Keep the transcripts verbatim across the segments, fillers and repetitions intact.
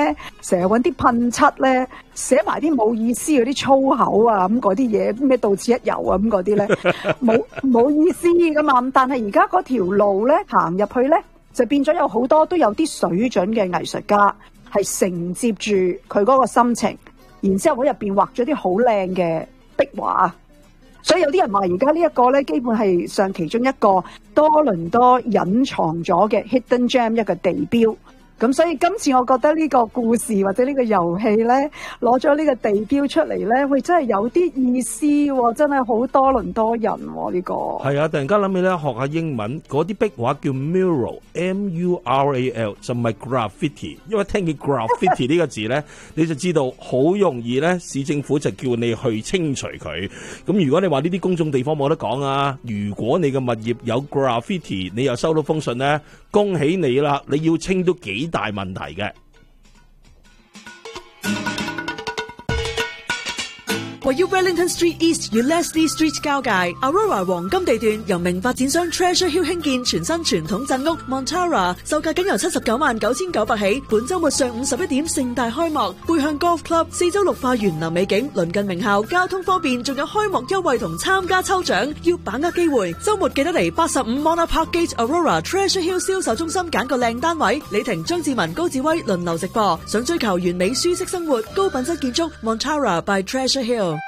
咧，成日揾啲噴漆咧，寫埋啲冇意思嗰啲粗口啊，咁嗰啲嘢，咩到此一遊啊，咁嗰啲咧，冇冇意思噶嘛。但係而家嗰條路咧，行入去咧，就變咗有好多都有啲水準嘅藝術家，係承接住佢嗰個心情，然之後喺入邊畫咗啲好靚嘅壁畫。所以有啲人話而家呢一個咧，基本係上其中一個多倫多隱藏咗嘅 hidden gem 一個地標。咁所以今次我覺得呢個故事或者呢個遊戲咧，攞咗呢個地標出嚟咧，喂，真係有啲意思喎，真係好多倫多人喎呢個。係啊，突然間諗起咧，學下英文嗰啲壁畫叫 mural，M U R A L 就唔係 graffiti， 因為聽見 graffiti 呢個字咧，你就知道好容易咧，市政府就叫你去清除佢。咁如果你話呢啲公眾地方冇得講啊，如果你嘅物業有 graffiti， 你又收到封信咧，恭喜你啦，你要清都幾大問題嘅。 位於 Wellington Street East 與 Leslie Street 交界 Aurora 黃金地段，由名發展商 Treasure Hill 興建全新傳統鎮屋 Montara， 售價僅由七十九萬九千九百起。本周末上午十一點盛大開幕，背向 Golf Club， 四周綠化園林美景，鄰近名校，交通方便，仲有開幕優惠同參加抽獎，要把握機會。周末記得嚟八十五 Mona Park Gate Aurora Treasure Hill 銷售中心揀個靚單位。李婷、張志文、高志威輪流直播。想追求完美舒適生活、高品質建築 Montara by Treasure Hill。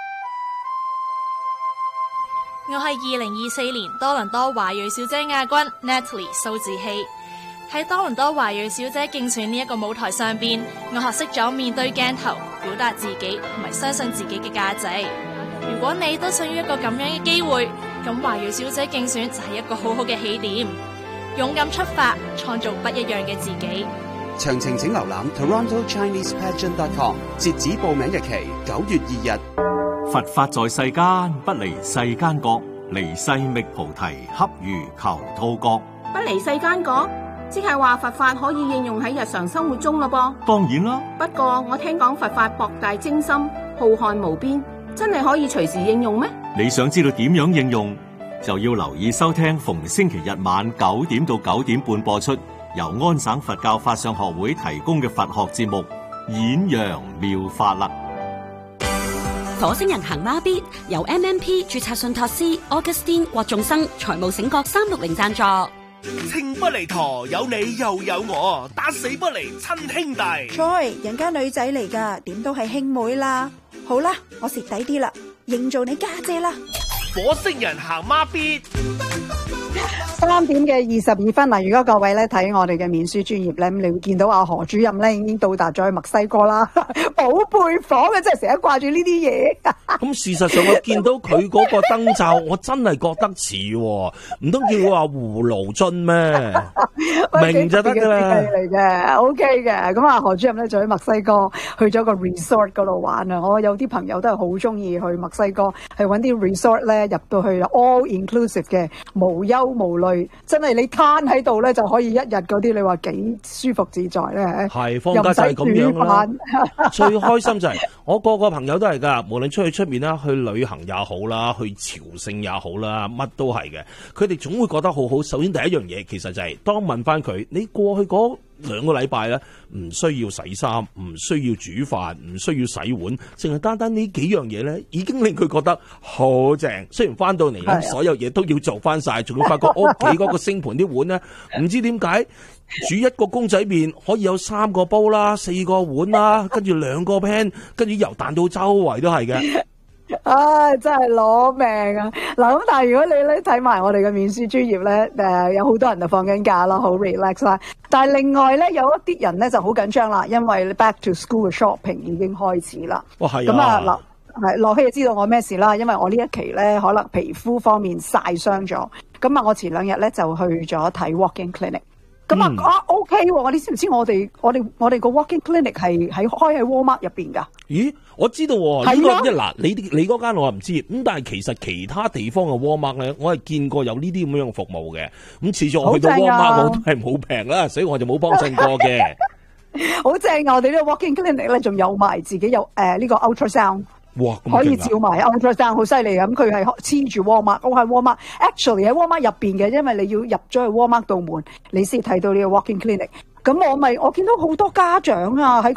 我係二零二四年多倫多華裔小姐亞軍 Natalie 蘇志希。喺多倫多華裔小姐競選呢一個舞台上邊，我學識咗面對鏡頭，表達自己同埋相信自己嘅價值。如果你都想要一個咁樣嘅機會，咁華裔小姐競選就係一個好好嘅起點。勇敢出發，創造不一樣嘅自己。 詳情請瀏覽 Toronto Chinese Pageant dot com， 截止報名日期九月二日。 佛法在世間，不離世間覺，離世覓菩提，恰如求兔角。 不離世間覺，即係話佛法可以應用喺日常生活中咯噃。 當然啦， 不過我聽講佛法博大精深，浩瀚無邊，真係可以隨時應用咩？ 你想知道點樣應用，就要留意收聽逢星期日晚九點到九點半播出，由安省佛教法相學會提供嘅佛學節目《演揚妙法》啦。 火星人行孖咇由 M M P 註冊信託師 Augustine 郭仲生財務醒覺三六零贊助。 情不離陀，有你又有我，打死不離親兄弟。 Joy， 人家女仔嚟噶，點都係兄妹啦。好啦，我蝕底啲啦，認做你家姐啦。 火星人行孖咇。 三點嘅二十二分嗱，如果各位咧睇我哋嘅面書專頁咧，咁你會見到阿何主任咧已經到達咗去墨西哥啦，寶貝房嘅，真係成日掛住呢啲嘢。 咁事實上我見到佢嗰個燈罩，我真係覺得似，唔通叫佢話葫蘆樽咩？明就得噶啦。 嚟嘅 ，OK 嘅。咁啊，何主任咧就喺墨西哥去咗個 resort 嗰度玩啊。我有啲朋友都係好中意去墨西哥，係揾啲 resort 咧入到去 all inclusive 嘅，無憂無慮。真係你攤喺度咧就可以一日嗰啲，你話幾舒服自在咧？ 係放假就係咁樣啦。最開心就係、是、我個個朋友都係噶，無論出去出面啦，去旅行也好啦，去朝聖也好啦，乜都係嘅。佢哋總會覺得好好。首先第一樣嘢，其實就係、是、當問翻佢，你過去嗰兩個禮拜咧，唔需要洗衫，唔需要煮飯，唔需要洗碗，淨係單單呢幾樣嘢咧，已經令佢覺得好正。雖然翻到嚟咧，所有嘢都要做翻晒，仲要發覺屋企嗰個星盤啲碗咧，唔知點解煮一個公仔麵可以有三個煲啦、四個碗啦，跟住兩個 pan， 跟住油彈到周圍都係嘅。 唉、啊，真係攞命啊！嗱，咁但係如果你咧睇埋我哋嘅面書專頁咧，誒，有好多人就放緊假啦，好 relax 啦。但係另外咧，有一啲人咧就好緊張啦，因為 back to school 嘅 shopping 已經開始啦。 哇，係啊！ 咁啊，嗱，係樂希就知道我咩事啦，因為我呢一期咧可能皮膚方面曬傷咗，咁啊，我前兩日咧就去咗睇 walk-in clinic。咁、嗯、啊，啊 OK 喎！我哋知唔知我哋我哋我哋個 walk-in clinic 係喺開喺 Walmart 入邊㗎？ 咦，我知道喎、啊，呢、這個一嗱，你你嗰間我唔知，咁但係其實其他地方嘅 Walmart 咧，我係見過有呢啲咁樣嘅服務嘅。咁始終我去到 Walmart 我都係冇平啦，所以我就冇幫襯過嘅。 好正啊！我哋呢個 walk-in clinic 咧，仲有埋自己有誒呢、呃這個 ultrasound。 哇！ 可以照埋 ultrasound 好犀利嘅，咁佢係黐住 Walmart，我喺 Walmart，actually 喺 Walmart 入邊嘅，因為你要入咗去 Walmart 道門，你先睇到呢個 walk-in clinic。咁我咪我見到好多家長啊喺